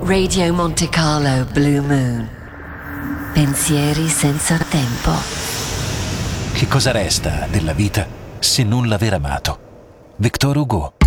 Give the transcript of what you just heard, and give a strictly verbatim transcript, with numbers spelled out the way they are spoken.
Radio Monte Carlo Blue Moon. Pensieri senza tempo. Che cosa resta della vita se non l'aver amato? Victor Hugo.